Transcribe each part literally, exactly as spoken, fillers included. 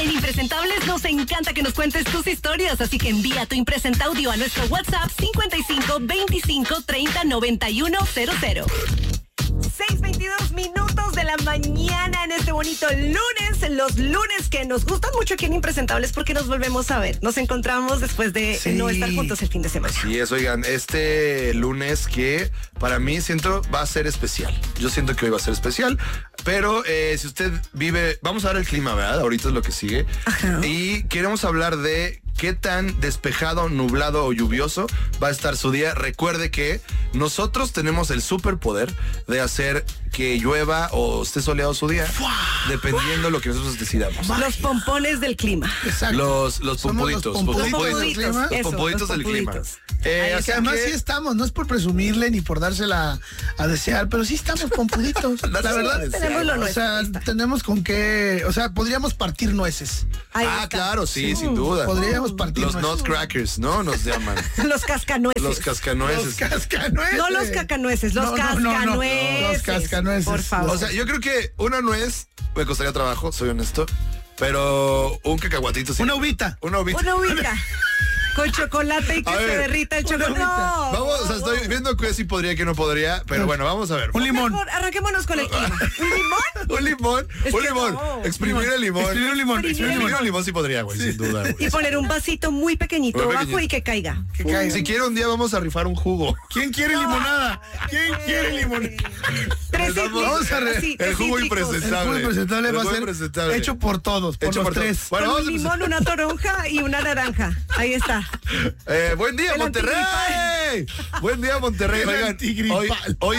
En Impresentables nos encanta que nos cuentes tus historias, así que envía tu impresenta audio a nuestro WhatsApp cincuenta y cinco veinticinco treinta noventa y uno cero cero. seis veintidós minutos de la mañana en este bonito lunes, los lunes que nos gustan mucho aquí en Impresentables porque nos volvemos a ver. Nos encontramos después de sí. no estar juntos el fin de semana. Sí, es, oigan, este lunes que para mí siento va a ser especial. Yo siento que hoy va a ser especial, pero eh, si usted vive, vamos a ver el clima, ¿verdad? Ahorita es lo que sigue. Ajá. Y queremos hablar de qué tan despejado, nublado o lluvioso va a estar su día. Recuerde que nosotros tenemos el superpoder de hacer que llueva o esté soleado su día, dependiendo de lo que nosotros decidamos. Los pompones del clima. Exacto. Los, los pompuditos. Los pompuditos, los pompuditos del clima. Eh, Ay, que además que... sí estamos, no es por presumirle ni por dársela a desear, pero sí estamos pompuditos. La sí, verdad, tenemos lo nuestro. O sea, tenemos con qué, o sea, podríamos partir nueces. Ahí ah, está. Claro, sí, sí, sin duda. Podríamos partir los nueces. Nutcrackers, ¿no? Nos llaman. Los cascanueces. Los cascanueces. Los cascanueces. No los cacanueces, los no, cascanueces. No, no, no. Los cascanueces. Por favor. O sea, yo creo que una nuez me costaría trabajo, soy honesto, pero un cacahuatito sí. Una uvita. Una uvita. Una uvita. Con chocolate y que a se ver, derrita el chocolate. No, vamos, o sea, estoy viendo que sí podría, que no podría, pero bueno, vamos a ver. Un limón. Mejor, arranquémonos con el clima. ¿Un limón? un limón, es un limón. No. Exprimir el limón. Exprimir un limón. Exprimir, Exprimir un limón sí podría, güey, sí. sin duda. Güey. Y poner un vasito muy pequeñito muy abajo pequeñito. y que caiga. Que caiga. Si quiere un día vamos a rifar un jugo. ¿Quién quiere no. limonada? ¿Quién quiere limonada? Tres vamos a re sí, el jugo impresentable. El jugo impresentable el va a ser hecho por todos, por hecho los por tres. Todos. Bueno, vamos un limón, una toronja y una naranja. Ahí está. Eh, buen día, el Monterrey. Buen día, Monterrey. Oigan, hoy, hoy,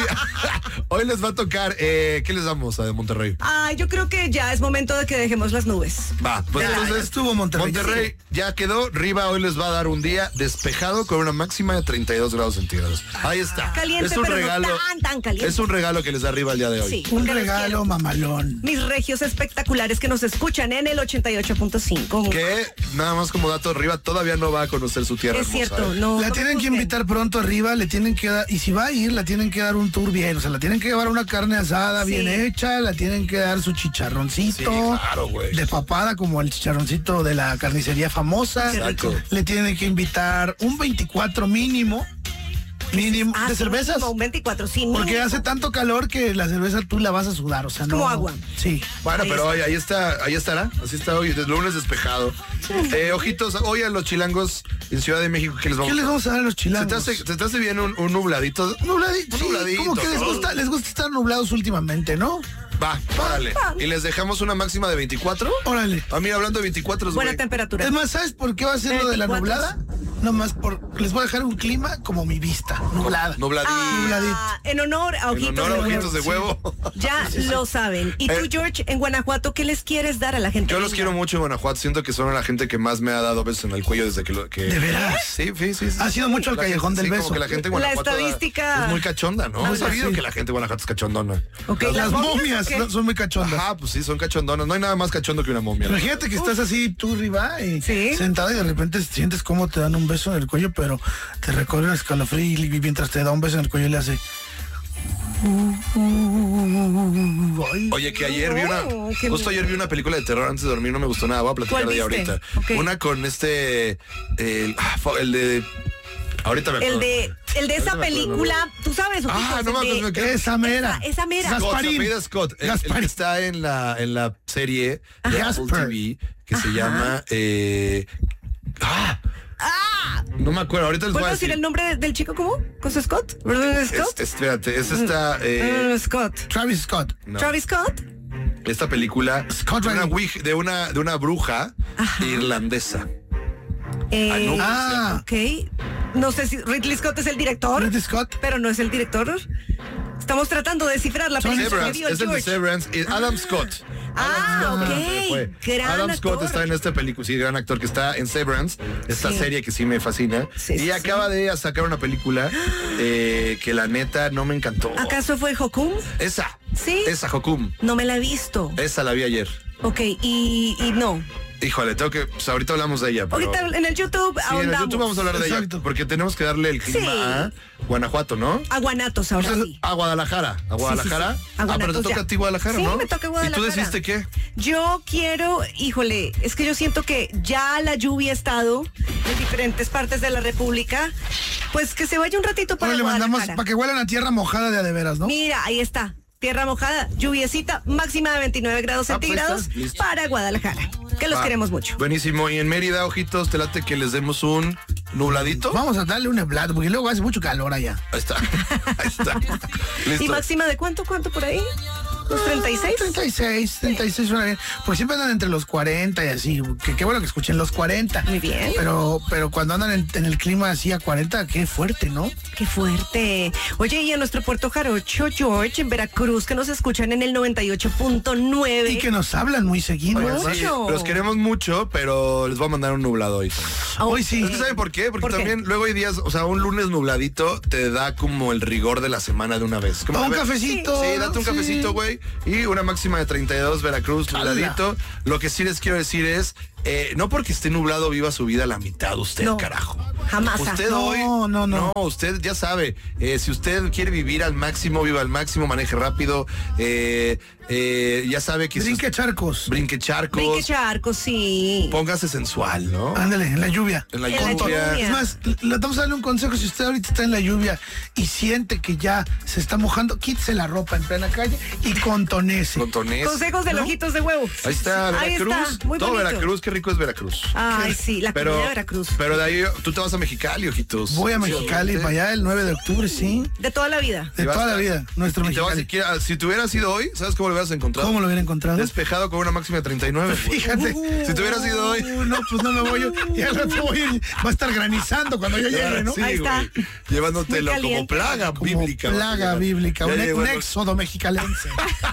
hoy les va a tocar. Eh, ¿Qué les damos a de Monterrey? Ah, yo creo que ya es momento de que dejemos las nubes. Va, pues ya, entonces ya estuvo Monterrey. Monterrey sí. ya quedó. Riva hoy les va a dar un día despejado con una máxima de treinta y dos grados centígrados. Ahí está. Caliente, es un pero regalo. No tan, tan caliente. Es un regalo que les da Riva el día de hoy. Sí, un regalo mamalón. Mis regios espectaculares que nos escuchan en el ochenta y ocho punto cinco. Que nada más como dato, Riva todavía no va a conocer su tierra. Es hermosa, cierto, ¿eh? no. La no tienen que invitar pronto arriba, le tienen que dar, y si va a ir, la tienen que dar un tour bien, o sea, la tienen que llevar una carne asada sí. bien hecha, la tienen que dar su chicharroncito, sí, claro, güey. de papada, como el chicharroncito de la carnicería famosa. Exacto. Le tienen que invitar un veinticuatro mínimo. Mínimo ah, de cervezas. Como un veinticuatro, sí. Mínimo. Porque hace tanto calor que la cerveza tú la vas a sudar, o sea, no. Como agua. Sí. Bueno, ahí pero hoy ahí está, ahí estará, así está hoy, desde lunes despejado. Sí. Eh, ojitos, hoy a los chilangos en Ciudad de México, ¿qué les vamos ¿Qué a les vamos a dar a los chilangos? ¿Se te hace, se te hace bien un, un nubladito? Nubladito, sí, nubladito. como que les gusta, les gusta estar nublados últimamente, ¿no? Va, órale. Y les dejamos una máxima de veinticuatro. Órale. A mí hablando de veinticuatro es buena güey. temperatura. Es más, ¿sabes por qué va a ser lo de la nublada? Nomás por les voy a dejar un clima como mi vista, nublada. Nubladito. Ah, Nubladito. En honor a ojitos, en honor a de, ojitos huevo. de huevo. Sí. Ya sí, sí, lo saben. Y tú, eh, George, en Guanajuato, ¿qué les quieres dar a la gente? Yo los quiero mucho en Guanajuato. Siento que son la gente que más me ha dado besos en el cuello desde que lo que. ¿De veras? Sí, sí, sí. sí. Ha sido mucho al callejón gente, del sí, beso. Como que la gente en Guanajuato la estadística es muy cachonda, ¿no? He sabido sí. que la gente en Guanajuato es cachondona. Okay, las, las momias no, son muy cachondas. Ah, pues sí, son cachondonas. No hay nada más cachondo que una momia. Imagínate que estás así tú arriba y ¿sí? sentada y de repente sientes cómo te dan un beso en el cuello, pero te recorre el escalofrío y mientras te da un beso en el cuello le hace. Oye, que ayer vi una, justo ayer vi una película de terror antes de dormir, no me gustó nada, voy a platicar de ella ahorita. Okay. Una con este, el, el de, ahorita me acuerdo. El de, el de esa película, tú sabes. Ah, no mames, me quedé. Esa mera. Esa, esa mera. Gasparín. Scott, Scott el, el que está en la, en la serie de Apple T V que Ajá. se llama, eh, ah, ¡Ah! No me acuerdo, ahorita les voy a decir. decir el nombre de, del chico cómo? ¿Cosa Scott? ¿Verdad Scott? Es, espérate, es esta... Eh, uh, Scott. Travis Scott. No. ¿Travis Scott? Esta película Scott de una, de una de una bruja Ajá. irlandesa. Eh, ah, ok. No sé si Ridley Scott es el director. Ridley Scott. Pero no es el director. Estamos tratando de descifrar la película. Severance, es el de Severance. Y Adam Scott. Ah, Adam ok. Scott, gran Adam actor. Scott está en esta película, sí, gran actor que está en Severance, esta sí. serie que sí me fascina. Sí, y sí, acaba sí. de sacar una película eh, que la neta no me encantó. ¿Acaso fue Hokum? Esa. Sí. Esa, Hokum. No me la he visto. Esa la vi ayer. Ok, y, y no. Híjole, tengo que, pues ahorita hablamos de ella. Pero... Ahorita en el YouTube Sí, en el YouTube vamos a hablar de Exacto. ella, porque tenemos que darle el clima Sí. a Guanajuato, ¿no? A Guanatos ahora Entonces, sí. a Guadalajara, a Guadalajara. sí, sí. A Ah, pero Guanatos te toca ya. a ti Guadalajara, Sí, ¿no? me toca ¿Y tú Guadalajara. decidiste qué? Yo quiero, híjole, es que yo siento que ya la lluvia ha estado en diferentes partes de la República, pues que se vaya un ratito para Ahora le mandamos Guadalajara. para que huelan a tierra mojada de a de veras, ¿no? Mira, ahí está. Tierra mojada, lluviecita, máxima de veintinueve grados Ah, pues ahí centígrados está, listo. para Guadalajara. Que los Va. queremos mucho. Buenísimo. Y en Mérida, ojitos, te late que les demos un nubladito. Vamos a darle un neblado, porque luego hace mucho calor allá. Ahí está. Ahí está. ¿Y Listo. máxima de cuánto, cuánto por ahí? ¿Los treinta y seis? treinta y seis, treinta y seis suena bien. Porque siempre andan entre los cuarenta y así. Que qué bueno que escuchen los cuarenta. Muy bien. Pero, pero cuando andan en, en el clima así a cuarenta, qué fuerte, ¿no? Qué fuerte. Oye, y a nuestro Puerto Jarocho, George, en Veracruz, que nos escuchan en el noventa y ocho punto nueve. Y que nos hablan muy seguido. Oigan, ¿verdad? sí, mucho. los queremos mucho, pero les voy a mandar un nublado hoy. Hoy sí. Es que ¿saben por qué? Porque ¿Por qué? también luego hay días, o sea, un lunes nubladito te da como el rigor de la semana de una vez. Como, Pa' a un ver, cafecito. Sí, date un Sí. cafecito, güey. Y una máxima de treinta y dos, Veracruz, ¡Hala! nubladito. Lo que sí les quiero decir es, eh, no porque esté nublado viva su vida a la mitad usted, No. carajo. Jamás. Usted No, hoy, no, no. no, usted ya sabe, eh, si usted quiere vivir al máximo, viva al máximo, maneje rápido, eh, eh, ya sabe que si Brinque usted- charcos. brinque charcos, Brinque charco, sí. póngase sensual, ¿no? Ándale, en la lluvia. En la En la lluvia. lluvia. Es más, le vamos a darle un consejo. Si usted ahorita está en la lluvia y siente que ya se está mojando, quítese la ropa en plena calle y contonece. Contonés. Consejos de ¿No? ojitos de huevo. Ahí está, Ahí Veracruz. está, muy Todo bonito. Veracruz, qué rico es Veracruz. Ay, sí, la pero, comida de Veracruz. pero de ahí tú te vas a Mexicali, ojitos. Voy a Sí, Mexicali, obviamente. para allá el nueve de octubre, sí. De toda la vida. De Y vas toda la a- vida, nuestro Y te vas, si, Mexicali. quiera- si te hubieras ido hoy, ¿sabes cómo lo hubieras encontrado? ¿Cómo lo hubiera encontrado? Despejado con una máxima de treinta y nueve. güey. Fíjate. Si te hubieras ido hoy. Uh, no, pues no me voy yo. Y al rato voy a ir- va a estar granizando cuando yo llegue, ¿no? Sí, Ahí está. güey. Llevándotelo Muy como caliente. plaga Como bíblica. vas a plaga llegar. bíblica, Ya un, llegó un el- éxodo mexicalense.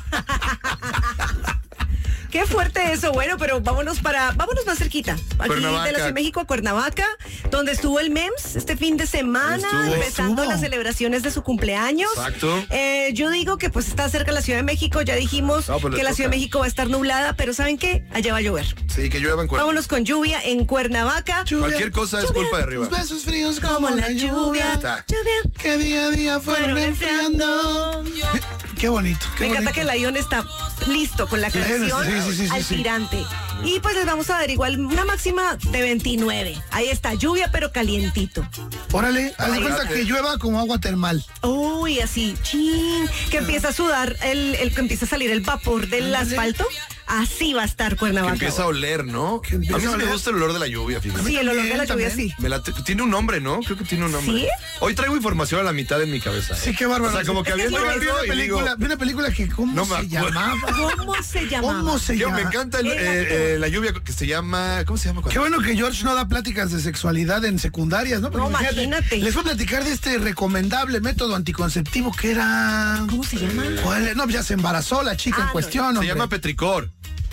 Qué fuerte eso, bueno, pero vámonos para, vámonos más cerquita. Aquí Cuernavaca. de la Ciudad de México a Cuernavaca, donde estuvo el M E M S este fin de semana, Estuvo. empezando Estuvo. las celebraciones de su cumpleaños. Exacto. Eh, yo digo que pues está cerca la Ciudad de México, ya dijimos No, pues le que la toca. Ciudad de México va a estar nublada, pero ¿saben qué? Allá va a llover. Sí, que llueva en Cuernavaca. Vámonos con lluvia en Cuernavaca. Cualquier cosa es culpa de arriba. Tus besos fríos como la lluvia, Está. Lluvia. que día a día fueron Fueron enfriando. Qué bonito, qué Me encanta bonito. que el Lion está listo con la Sí, canción sí, sí, sí, sí, al sí. tirante. Y pues les vamos a dar igual una máxima de veintinueve. Ahí está, lluvia pero calientito. Órale, haz de Ay, cuenta fíjate. que llueva como agua termal. Uy, así, chin, que empieza a sudar, el, el que empieza a salir el vapor del Ándale. asfalto. Así va a estar Que Cuernavaca. empieza a oler, ¿no? Que A mí empieza sí a me oler. gusta el olor de la lluvia, fíjate. Sí, el olor de la lluvia, También. sí. Me late- tiene un nombre, ¿no? Creo que tiene un nombre. ¿Sí? Hoy traigo información a la mitad de mi cabeza. ¿eh? Sí, qué bárbaro. O sea, como que Es que viendo sí, vi algo una y digo, película, vi una película que cómo No me se acuerdo. llamaba. ¿Cómo se llamaba? ¿Cómo se yo, llama? me encanta el- El eh, actor. eh, la lluvia que se llama. ¿Cómo se llama? Qué bueno que George no da pláticas de sexualidad en secundarias, ¿no? Porque No, imagínate. Les voy a platicar de este recomendable método anticonceptivo que era... ¿Cómo se llama? ¿Cuál es? No, ya se embarazó la chica Ah, en no. cuestión, Se hombre. llama petricor.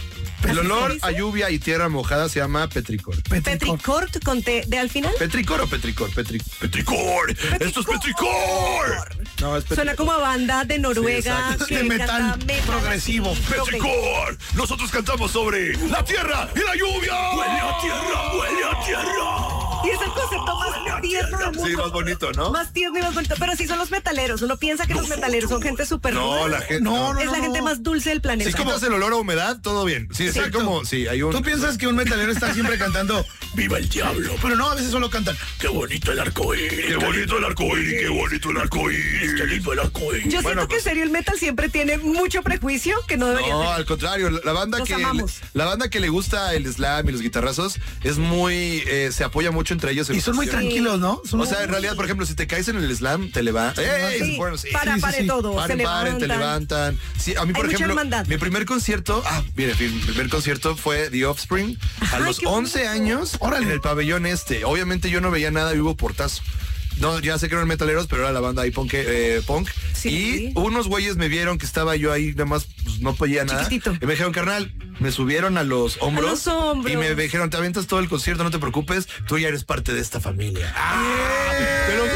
El ¿Así se olor dice? a lluvia y tierra mojada se llama petricor. Petricor. Petricort con T de al final. ¿Petricor o petricor? Petri- petricor. Esto es petricor. No, es petricor. Suena como a banda de Noruega. exacto. que De metal canta metal progresivo. así, Petricor. Nosotros cantamos sobre la tierra y la lluvia. Huele a tierra, huele a tierra. Y es el concepto más tierno del mundo. Sí, más bonito, ¿no? Más tierno y más bonito. Pero sí son los metaleros. Uno piensa que los metaleros son gente súper No, ruda. la gente. No, no, Es la gente más dulce del planeta. Si quitas el olor a humedad, todo bien. Sí, sí, Exacto. como, sí, hay un. Tú piensas que un metalero está siempre cantando ¡Viva el diablo! Pero no, a veces solo cantan ¡Qué bonito el arcoíris! Qué bonito el arcoíris, qué bonito el arcoíris. ¡Qué lindo el arcoíris! Yo Bueno, siento que en pues- serio el metal siempre tiene mucho prejuicio que no debería No, tener. al contrario, la- la banda Los que amamos. la banda que le gusta el slam y los guitarrazos es muy eh, se apoya mucho entre ellos. en Y son muy canciones. tranquilos, ¿no? Son O sea, en realidad, por ejemplo, si te caes en el slam, te levantan. ¡Ey! Sí, Bueno, sí. para, sí, pare sí. todo. Paren, se paren, te levantan. levantan. Sí, a mí, por Hay mucha ejemplo, hermandad. mi primer concierto, ah, mire, mi primer concierto fue The Offspring a Ay, los qué once bonito. años Órale. en el pabellón este. Obviamente yo no veía nada vivo portazo. No, ya sé que eran metaleros, pero era la banda ahí punk, eh, punk. Sí. Y unos güeyes me vieron que estaba yo ahí, nada más, pues, no podía nada. Chiquitito. Y me dijeron, carnal, me subieron a los hombros. los hombros. Y me dijeron, te avientas todo el concierto, no te preocupes, tú ya eres parte de esta familia. Ah, te lo juro, sí fue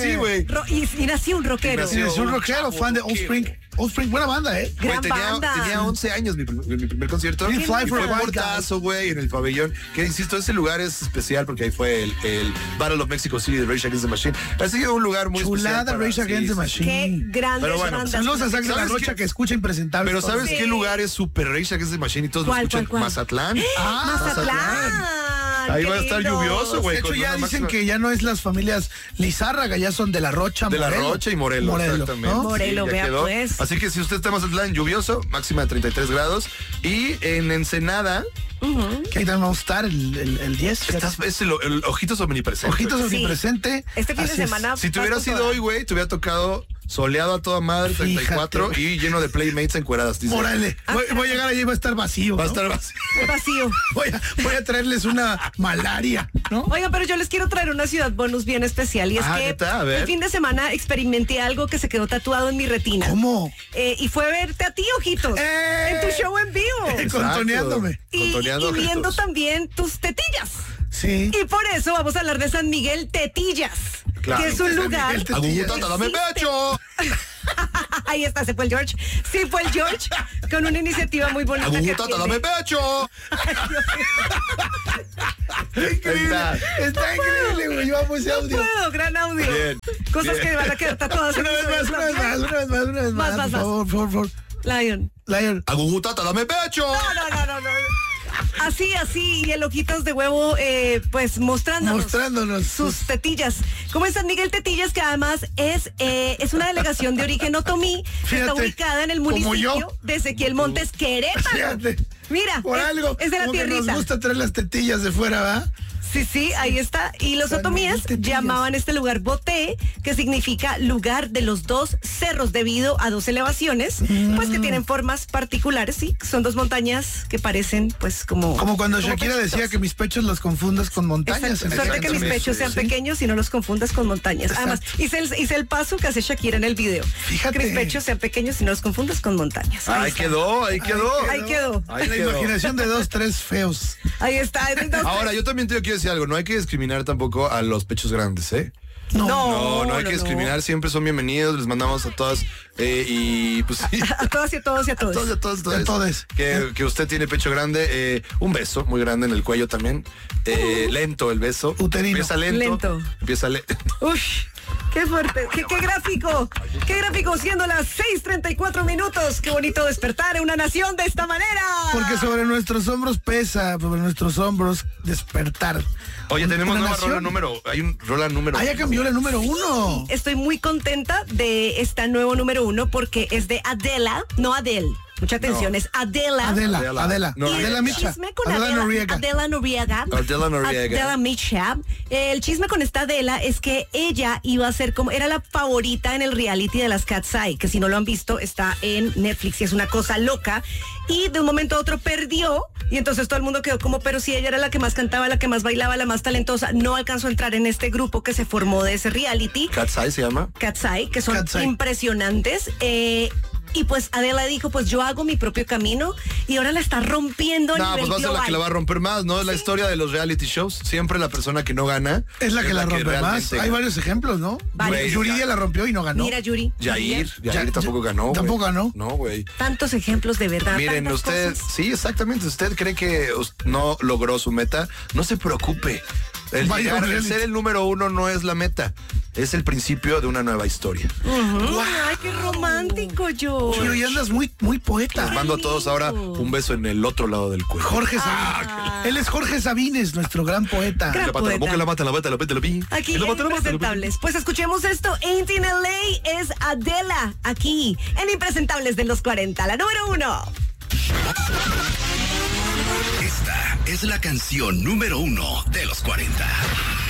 así, güey. Ro- y, y nació un rockero. Y Sí, es un un rockero, chavo fan de rockero. Offspring. Offspring, buena banda, ¿eh? Gran Güey, tenía, banda. tenía once años mi, prim- mi primer concierto. Fly Y for fue a White portazo, güey, en el pabellón. Que insisto, ese lugar es especial porque ahí fue el, el Battle of Mexico City de Rage Against the Machine. Ha sido un lugar muy Chulada especial. para- Rage Against sí, the sí, Machine. Qué grandes Pero bueno, bandas. Saludos a Zack de la ¿Sabes Rocha qué? que escucha Impresentable. Pero ¿sabes Sí. qué lugar es super Rage Against the Machine y todos lo ¿Cuál, escuchan? cuál, cuál? Mazatlán. Ah, Mazatlán. Ahí qué va a estar lindo. lluvioso, güey. De hecho, con ya una dicen máxima- que ya no es las familias Lizárraga, ya son de la Rocha, De la Morelos. Rocha y Morelos, exactamente. ¿no? Morelos, ya vea, quedó. pues. Así que si usted está en Mazatlán, lluvioso, máxima de treinta y tres grados. Y en Ensenada, Que ahí también vamos a estar el, el, el diez. estás, es el, el ojitos omnipresente. Ojitos Sí. omnipresente. Este fin de Así es. semana. Si te vas hubiera con sido toda. hoy, güey, te hubiera tocado soleado a toda madre, treinta y cuatro, Fíjate. y lleno de playmates encueradas. dice. Órale, voy, voy a llegar allí y va a estar vacío. Va a ¿no? estar vacío. Vacío. Voy a, voy a traerles una malaria, ¿no? Oigan, pero yo les quiero traer una ciudad bonus bien especial y es Ah, que ¿neta? A ver. el fin de semana experimenté algo que se quedó tatuado en mi retina. ¿Cómo? Eh, y fue verte a ti, Ojitos, ¡Eh! en tu show en vivo. Exacto. Contoneándome. Y, Contoneando y viendo ojitos. también tus tetillas. Sí. Y por eso vamos a hablar de San Miguel Tetillas, Claro. que es un San lugar. Miguel Tetillas. Agugutata, dame pecho. Ahí está, se fue el George. Sí, fue el George con una iniciativa muy bonita. que Agugutata, tiene. dame pecho. Está increíble. Está increíble, güey. Yo amo ese No audio. puedo, gran audio. Bien, Cosas bien. que van a quedar tatuadas. en Una vez mi más, una vez más, una vez más, una vez Más, más. más, Por más. favor, por favor, por favor. Lion. Lion. Agugutata, dame pecho. No, no, no, no, no. Así, así, y el Ojitos de Huevo, eh, pues mostrándonos. Mostrándonos sus tetillas. Como en San Miguel Tetillas, que además es, eh, es una delegación de origen otomí, que está Fíjate, ubicada en el como municipio yo. de Ezequiel Montes, Querétaro. Fíjate. Mira, Por es, algo. es de la como que tierrita. Nos gusta traer las tetillas de fuera, ¿va? Sí, sí, ahí está. Y los San otomíes Miguel Tetillas. llamaban este lugar Boté, que significa lugar de los dos cerros, debido a dos elevaciones, pues que tienen formas particulares, sí. Son dos montañas que parecen, pues, como. Como cuando como Shakira pechitos. decía que mis pechos los confundas con montañas. Exacto. Suerte que mis Exactamente. pechos sean Sí. pequeños y no los confundas con montañas. Exacto. Además, hice el, hice el paso que hace Shakira en el video. Fíjate. Que mis pechos sean pequeños y no los confundas con montañas. Ahí Ahí está. quedó, ahí quedó. Ahí quedó. Ahí La quedó. imaginación de dos, tres feos. Ahí está. Entonces- Ahora, yo también te quiero decir algo. No hay que discriminar tampoco a los pechos grandes, ¿eh? No. No, no hay no, que no. discriminar. Siempre son bienvenidos. Les mandamos a todas. eh, y pues sí. A todas y a todos y a todos. A todos, a todos, a todos. A todos. Que, que usted tiene pecho grande, eh, un beso muy grande en el cuello también. Eh, lento el beso. Uterino. Empieza lento. Lento. Empieza lento. Ush, qué fuerte, qué, qué gráfico, qué gráfico, siendo las seis treinta y cuatro minutos. Qué bonito despertar en una nación de esta manera. Porque sobre nuestros hombros pesa, sobre nuestros hombros despertar. Oye, tenemos Una nueva nación. rola número. Hay un rola número. Ah, ya cambió la número uno. Estoy muy contenta de esta nuevo número uno porque es de Adela, no Adele. Mucha atención, No. es Adela. Adela, Adela. Adela. No, Y Adela el Micha. chisme con Adela Adela, Noriega. Adela Noriega. Adela Noriega. Adela Micha. El chisme con esta Adela es que ella iba a ser como, era la favorita en el reality de las Cat's Eye, que si no lo han visto está en Netflix y es una cosa loca. Y de un momento a otro perdió y entonces todo el mundo quedó como, pero si ella era la que más cantaba, la que más bailaba, la más talentosa, no alcanzó a entrar en este grupo que se formó de ese reality. Cat's Eye se llama. Cat's Eye, que son Cat's Eye. impresionantes. Eh, y pues Adela dijo, pues yo hago mi propio camino y ahora la está rompiendo a No, nivel pues va a ser la global. que la va a romper más, ¿no? Es la historia de los reality shows. Siempre la persona que no gana Es la que la rompe más. realmente Hay gana. varios ejemplos, ¿no? Varios. Yuridia la rompió y no ganó. Mira, Yuri. Yair, Ya- Yair tampoco ganó. güey. ¿Tampoco ganó? No, güey. Tantos ejemplos de verdad. Miren, tantas usted, cosas. sí, exactamente. Usted cree que us- no logró su meta, no se preocupe. El, Vaya llegar- el reality. ser el número uno no es la meta, es el principio de una nueva historia. Ujú. Ay, qué romántico, yo. Pero ya andas muy, muy poeta. Les mando a todos ahora un beso en el otro lado del cuello. Jorge Sabines. Él es Jorge Sabines, nuestro gran poeta. Gran La pata, la boca, poeta. la mata, la bata, la peta, la pi. Aquí Y la en bata, la bata, la pi. Impresentables. Pues escuchemos esto. Ain't in L A es Adela. Aquí en Impresentables de los cuarenta. La número uno. Esta es la canción número uno de los cuarenta.